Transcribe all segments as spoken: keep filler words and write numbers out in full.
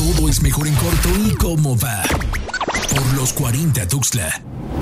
Todo es mejor en corto y cómo va. Por los cuarenta Tuxtla.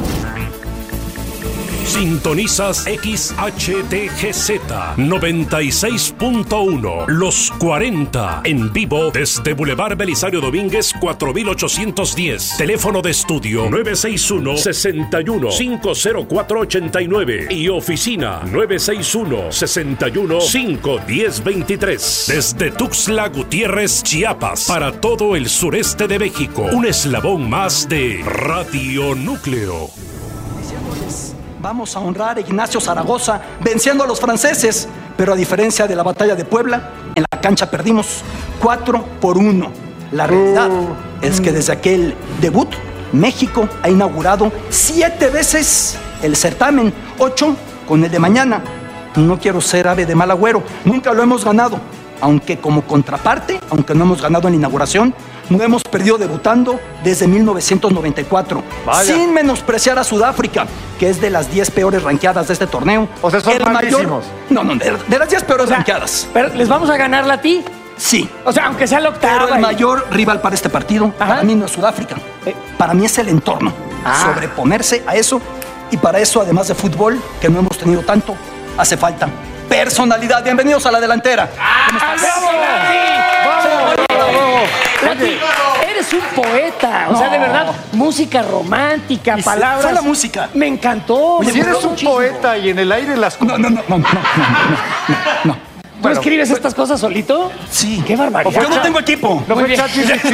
Sintonizas X H T G Z noventa y seis punto uno, Los cuarenta, en vivo desde Boulevard Belisario Domínguez cuatro mil ochocientos diez. Teléfono de estudio nueve seis uno, seis uno, cinco cero cuatro, ocho nueve y oficina nueve seis uno, seis uno, cinco uno cero dos tres. Desde Tuxtla Gutiérrez, Chiapas, para todo el sureste de México, un eslabón más de Radio Núcleo. Vamos a honrar a Ignacio Zaragoza venciendo a los franceses, pero a diferencia de la batalla de Puebla, en la cancha perdimos cuatro por uno. La realidad uh, es que desde aquel debut, México ha inaugurado siete veces el certamen, ocho con el de mañana. No quiero ser ave de mal agüero, nunca lo hemos ganado, aunque como contraparte, aunque no hemos ganado en la inauguración, no hemos perdido debutando desde mil novecientos noventa y cuatro. Vaya. Sin menospreciar a Sudáfrica, que es de las diez peores ranqueadas de este torneo. O sea, son malísimos. No, no, de, de las diez peores o sea, ranqueadas. ¿Pero les vamos a ganar la ti? Sí. O sea, aunque sea la octava. Pero el y... mayor rival para este partido, Ajá. para mí no es Sudáfrica. Eh. Para mí es el entorno. Ah. Sobreponerse a eso. Y para eso, además de fútbol, que no hemos tenido tanto, hace falta personalidad. Bienvenidos a la delantera. ¡Ah, bravo, Lati! ¡Vamos! ¡Vamos! Lati, eres un poeta. O no. sea, de verdad, música romántica, y palabras. Fue la música. Me encantó. Oye, si eres un muchísimo. poeta y en el aire las... No, no, no, no, no, no, no, no. ¿Tú bueno, escribes pues, estas cosas solito? Sí. ¡Qué barbaridad! Yo no tengo equipo. No fue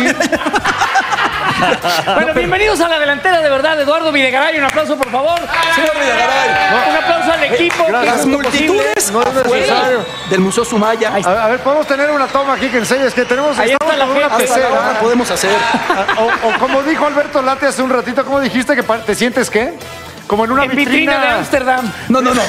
Bueno, bienvenidos a la delantera, de verdad, Eduardo Videgaray. Un aplauso, por favor. Señor Videgaray. No. Un aplauso al equipo. Eh, las multitudes no es necesario. Del Museo Sumaya. A, a ver, podemos tener una toma aquí que enseñes que tenemos. Ahí está la una pecera. La podemos hacer. O, o como dijo Alberto Late hace un ratito, ¿cómo dijiste que te sientes qué? Como en una en vitrina, vitrina de Ámsterdam. No, no, no.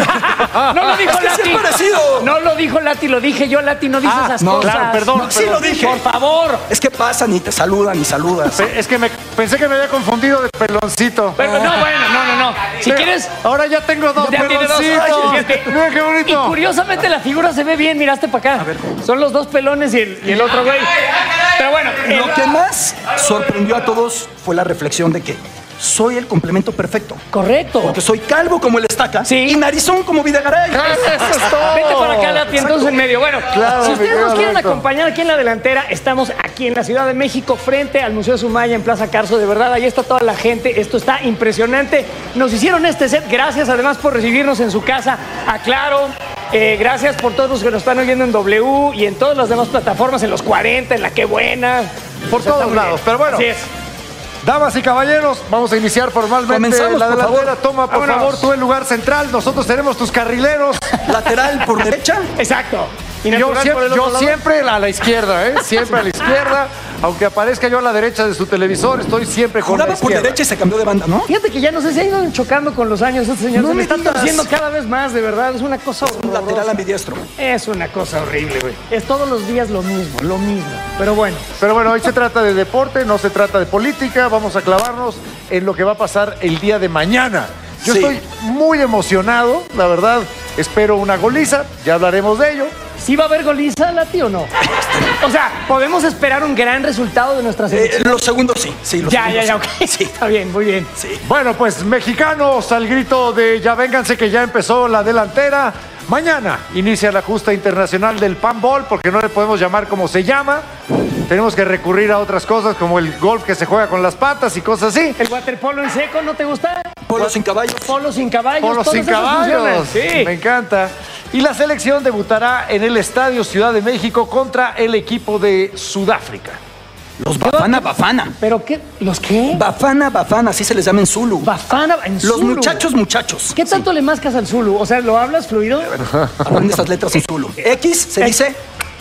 No lo dijo es que Lati. Sí es parecido. No lo dijo Lati, lo dije yo. Lati no dice ah, esas no, cosas. Claro, perdón. No, perdón. sí lo dije. Por favor. Es que pasan y te saludan y saludas. Es que me, pensé que me había confundido de peloncito. Pero, no, bueno, no, no, no. Si Pero, quieres... Ahora ya tengo dos ya peloncitos. Ay, Mira qué bonito. Y curiosamente la figura se ve bien. Miraste para acá. A ver. Son los dos pelones y el, y el otro güey. Pero bueno. El... Lo que más sorprendió a todos fue la reflexión de que soy el complemento perfecto. Correcto. Porque soy calvo como el Estaca sí. y narizón como Videgaray. Eso es todo. Vete para acá, Lati, entonces en medio. Bueno, claro, si ustedes nos quieren Alberto. acompañar aquí en la delantera, estamos aquí en la Ciudad de México, frente al Museo Sumaya, en Plaza Carso. De verdad, ahí está toda la gente. Esto está impresionante. Nos hicieron este set. Gracias, además, por recibirnos en su casa. Aclaro. Eh, gracias por todos los que nos están oyendo en W y en todas las demás plataformas, en los cuarenta, en la Qué Buena. Por o sea, todos lados. Pero bueno. Así es. Damas y caballeros, vamos a iniciar formalmente Comenzamos, la delantera. Por Toma, por Vámonos. favor, tú el lugar central. Nosotros tenemos tus carrileros. Lateral por derecha. Exacto. Y yo siempre, yo siempre a la izquierda, ¿eh? Siempre a la izquierda. Aunque aparezca yo a la derecha de su televisor, estoy siempre con Juraba la izquierda. por derecha y se cambió de banda, ¿no? Fíjate que ya no sé si ha ido chocando con los años este señor. No se me me está digas. torciendo cada vez más, de verdad. Es una cosa Un lateral ambidiestro. Es una cosa horrible, güey. Es todos los días lo mismo, lo mismo. Pero bueno. Pero bueno, hoy se trata de deporte, no se trata de política. Vamos a clavarnos en lo que va a pasar el día de mañana. Yo sí. estoy muy emocionado, la verdad. Espero una goliza, ya hablaremos de ello. ¿Sí va a haber goliza, Lati, o no? O sea, ¿podemos esperar un gran resultado de nuestra selección? Eh, los segundos sí, sí. Los ya, segundos, ya, ya, ok. Sí. Está bien, muy bien. Sí. Bueno, pues mexicanos al grito de ya vénganse que ya empezó la delantera. Mañana inicia la justa internacional del panball, porque no le podemos llamar como se llama. Tenemos que recurrir a otras cosas como el golf que se juega con las patas y cosas así. ¿El waterpolo en seco no te gusta? Polo sin caballos. Polo sin caballos. Polo sin caballos. Sí. Me encanta. Y la selección debutará en el Estadio Ciudad de México contra el equipo de Sudáfrica. Los Bafana Bafana. ¿Pero qué? ¿Los qué? Bafana Bafana, así se les llama en Zulu. Bafana en Zulu. Los muchachos muchachos. ¿Qué tanto sí. le mascas al Zulu? O sea, ¿lo hablas fluido? Aprende estas letras en Zulu. X se dice...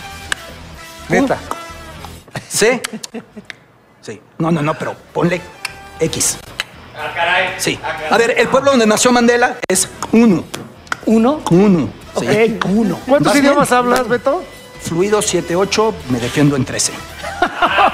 Neta. C. Sí. No, no, no, pero ponle X. Ah, caray. Sí. A ver, el pueblo donde nació Mandela es uno. ¿Uno? Uno. Ok, sí. uno. ¿Cuántos ¿Vas idiomas bien? hablas, Beto? Fluido siete, ocho, me defiendo en trece. Ok,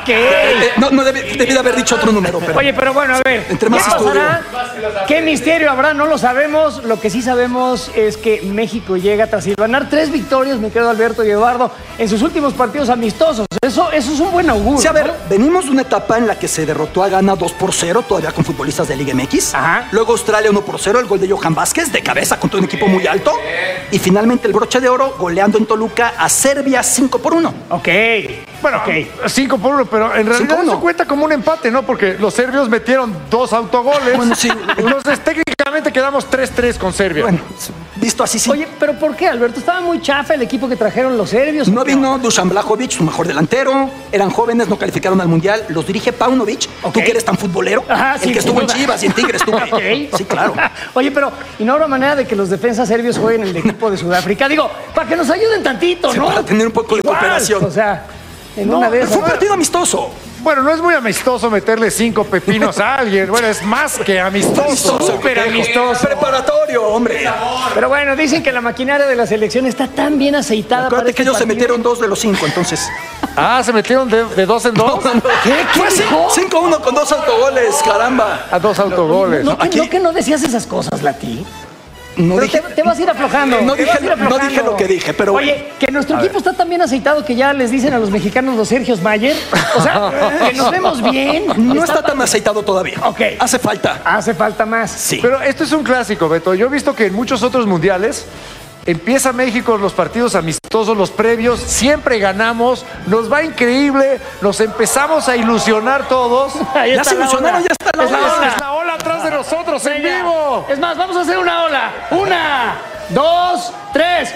Eh, no, no debí, debí de haber dicho otro número, pero... Oye, pero bueno, a ver, Entre más ¿qué pasará? ¿Qué misterio habrá? No lo sabemos. Lo que sí sabemos es que México llega tras ganar tres victorias, me quedo Alberto y Eduardo, en sus últimos partidos amistosos. Eso, eso es un buen augurio. Sí, a ver, ¿no? venimos de una etapa en la que se derrotó a Ghana dos por cero, todavía con futbolistas de Liga M X. Ajá. Luego Australia uno por cero, el gol de Johan Vázquez, de cabeza contra un equipo muy alto. Y finalmente el broche de oro, goleando en Toluca a Serbia cinco por uno. Ok. Bueno, cinco por uno, pero en realidad cinco uno. eso cuenta como un empate, ¿no? Porque los serbios metieron dos autogoles. Bueno, sí. Entonces, técnicamente quedamos tres tres con Serbia. Bueno, visto así, sí. Oye, ¿pero por qué, Alberto? Estaba muy chafa el equipo que trajeron los serbios. No vino Dusan Vlahovic, su mejor delantero. Eran jóvenes, no calificaron al Mundial. Los dirige Paunovic. Ok. Tú que eres tan futbolero. Ajá, sí, el que sin estuvo en duda. Chivas y en Tigres, tú. Ok. Sí, claro. Oye, pero ¿y no habrá manera de que los defensas serbios jueguen en el equipo de Sudáfrica? Digo, para que nos ayuden tantito, Sí, ¿no? para tener un poco de Igual, cooperación. O sea, en No, una de Fue esas. un partido amistoso. Bueno, no es muy amistoso meterle cinco pepinos a alguien. Bueno, es más que amistoso. Súper amistoso. Preparatorio, hombre. Pero bueno, dicen que la maquinaria de la selección está tan bien aceitada. Acuérdate para que este ellos se partido. metieron dos de los cinco, entonces. Ah, ¿se metieron de, de dos en dos? ¿Qué? ¿Qué Fue dijo? cinco uno con dos autogoles, caramba. A dos autogoles. No, que, Aquí- no, que no decías esas cosas, Lati. No Pero dije, te, te vas a ir aflojando. No te dije vas a ir lo- no aflojando. dije lo que dije, pero Oye, bueno. que nuestro equipo está tan bien aceitado que ya les dicen a los mexicanos los Sergios Mayer. O sea, que nos vemos bien. no está tan aceitado todavía. Ok. Hace falta. Hace falta más. Sí. Pero esto es un clásico, Beto. Yo he visto que en muchos otros mundiales empieza México los partidos amistosos, los previos, siempre ganamos, nos va increíble, nos empezamos a ilusionar todos. Ahí Ya está se la ilusionaron, ola. ya está la Es la ola. ola. Es la ola atrás de nosotros en Venga. vivo. Es más, vamos a hacer una ola. Una, dos, tres.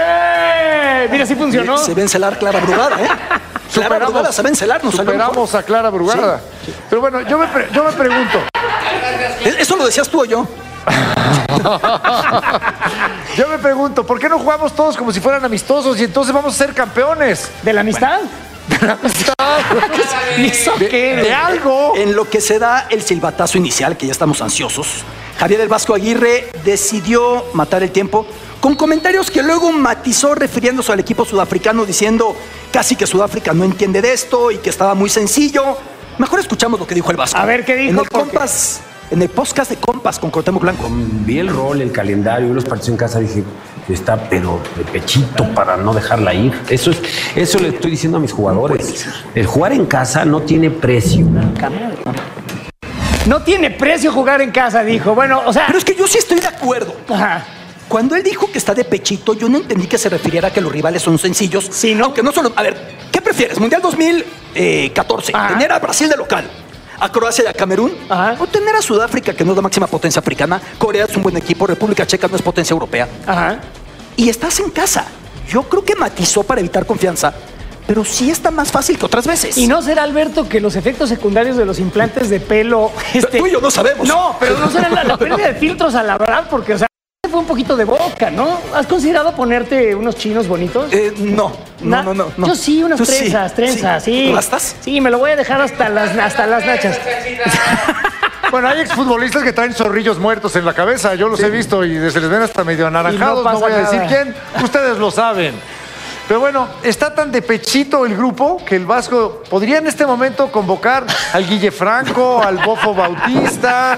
¡Eh! Mira, sí funcionó. Se ve encelar Clara Brugada, ¿eh? Clara Superamos- Brugada se ve encelar, nos salió mejor. Superamos a Clara Brugada. Pero bueno, yo me, pre- yo me pregunto, ¿Eso lo decías tú o yo? yo me pregunto, ¿por qué no jugamos todos como si fueran amistosos y entonces vamos a ser campeones? ¿De la amistad? ¿Y eso De, qué? de algo. En lo que se da el silbatazo inicial, que ya estamos ansiosos, Javier El Vasco Aguirre decidió matar el tiempo con comentarios que luego matizó refiriéndose al equipo sudafricano diciendo casi que Sudáfrica no entiende de esto y que estaba muy sencillo. Mejor escuchamos lo que dijo El Vasco. A ver, ¿qué dijo? En el Porque- Compas, en el podcast de Compas con Cuauhtémoc Blanco. Vi el rol, el calendario, vi los partidos en casa, dije, está pero de pechito para no dejarla ir. Eso es, eso le estoy diciendo a mis jugadores. El jugar en casa no tiene precio. No tiene precio jugar en casa, dijo. Bueno, o sea. Pero es que yo sí estoy de acuerdo. Ajá. Cuando él dijo que está de pechito, yo no entendí que se refiriera a que los rivales son sencillos. Sí, ¿no? Aunque no solo... A ver, ¿qué prefieres? ¿Mundial dos mil catorce? Ajá. ¿Tener a Brasil de local? ¿A Croacia y a Camerún? Ajá. ¿O tener a Sudáfrica, que no es la máxima potencia africana? Corea es un buen equipo, República Checa no es potencia europea. Ajá. Y estás en casa. Yo creo que matizó para evitar confianza, pero sí está más fácil que otras veces. ¿Y no será, Alberto, que los efectos secundarios de los implantes de pelo... Este... Tú y yo no sabemos. No, pero no será la, la pérdida de filtros a la verdad, porque, o sea, fue un poquito de boca, ¿no? ¿Has considerado ponerte unos chinos bonitos? Eh, no, Na- no, no, no, no. Yo sí, unas Tú sí, trenzas, trenzas, sí. ¿Rastas? Sí, me lo voy a dejar hasta las, hasta las nachas. Bueno, hay exfutbolistas que traen zorrillos muertos en la cabeza, yo los he visto y se les ven hasta medio anaranjados, Y no no, pasa voy a decir nada. quién, ustedes lo saben. Pero bueno, está tan de pechito el grupo que el Vasco podría en este momento convocar al Guille Franco, al Bofo Bautista,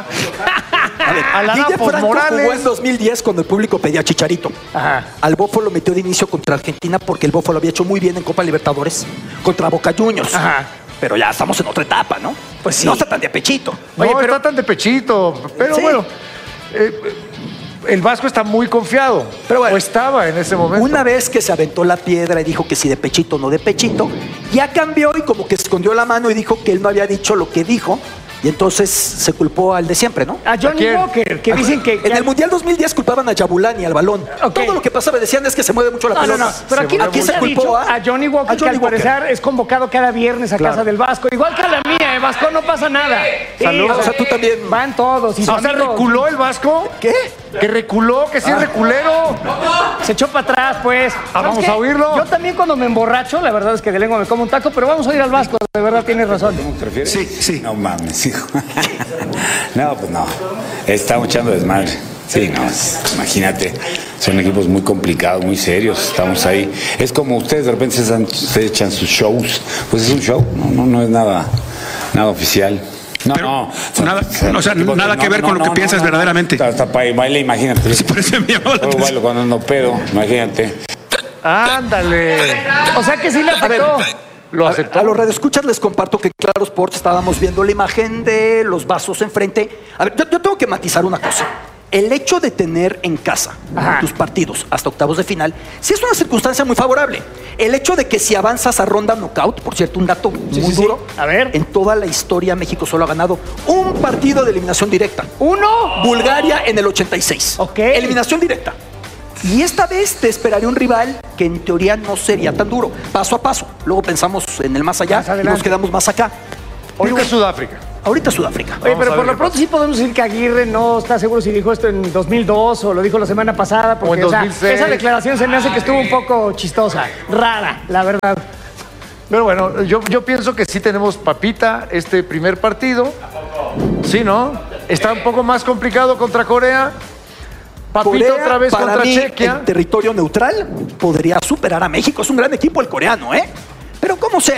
al Guille Arapos Franco jugó en Morales. dos mil diez cuando el público pedía Chicharito. Ajá. Al Bofo lo metió de inicio contra Argentina porque el Bofo lo había hecho muy bien en Copa Libertadores contra Boca Juniors. Ajá. Pero ya estamos en otra etapa, ¿no? Pues sí. no está tan de pechito. No, Oye, pero- está tan de pechito. Pero Sí. bueno, eh, el Vasco está muy confiado. Pero bueno, o estaba en ese momento. Una vez que se aventó la piedra y dijo que si de pechito o no de pechito, ya cambió y como que escondió la mano y dijo que él no había dicho lo que dijo. Y entonces se culpó al de siempre, ¿no? A Johnny quién? Walker, que dicen que... En el Mundial dos mil diez culpaban a Yabulani, al balón. Ok. Todo lo que pasaba decían es que se mueve mucho la No, no, pelota. no. Pero aquí, Se aquí se se ha culpó dicho a- a Johnny Walker, a que Johnny al Walker. parecer es convocado cada viernes a Claro. casa del Vasco. Igual que a la mía, ¿eh? Vasco no pasa nada. Sí, Salud. O sea, tú también. Van todos. Y su O sea, amigo reculó el Vasco. ¿Qué? Que reculó, que sí es reculero. se echó para atrás, pues. Ah, ¿Sabes vamos qué? a oírlo. Yo también cuando me emborracho, la verdad es que de lengua me como un taco, pero vamos a ir al Vasco. De verdad tienes razón. Sí, sí. No mames, hijo. No, pues no. Estamos echando desmadre. Sí, no, es- imagínate. Son equipos muy complicados, muy serios. Estamos ahí. Es como ustedes de repente se, dan- se echan sus shows. Pues es un show, no, no, no es nada, nada oficial. No, Pero no. nada- son o sea, equipos nada que ver con lo que piensas verdaderamente. Hasta, hasta para el baile, imagínate. Sí, por eso me llamó la Solo atención. bailo cuando ando pedo, imagínate. Ándale. O sea que sí le afectó. Lo A, aceptó. a los radioescuchas les comparto que Claro Sports estábamos viendo la imagen de los vasos enfrente. A ver, yo, yo tengo que matizar una cosa. El hecho de tener en casa Ajá. tus partidos hasta octavos de final, sí es una circunstancia muy favorable. El hecho de que si avanzas a ronda knockout, por cierto, un dato Sí, muy sí, sí. duro. A ver. En toda la historia México solo ha ganado un partido de eliminación directa. ¿Uno? Bulgaria en el ochenta y seis. Ok. Eliminación directa. Y esta vez te esperaría un rival que en teoría no sería tan duro. Paso a paso. Luego pensamos en el más allá Más y adelante. nos quedamos más acá. Ahorita es Sudáfrica. Ahorita Sudáfrica. Oye, Vamos pero a por ver lo qué pronto sí podemos decir que Aguirre no está seguro si dijo esto en dos mil dos o lo dijo la semana pasada. Porque, O en o sea, dos mil seis. esa declaración se me hace que estuvo un poco chistosa, rara, la verdad. Pero bueno, yo, yo pienso que sí tenemos papita este primer partido. Sí, ¿no? Está un poco más complicado contra Corea. Papita Corea, otra vez para contra mí, Chequia. en territorio neutral, podría superar a México. Es un gran equipo el coreano, ¿eh? Pero como sea.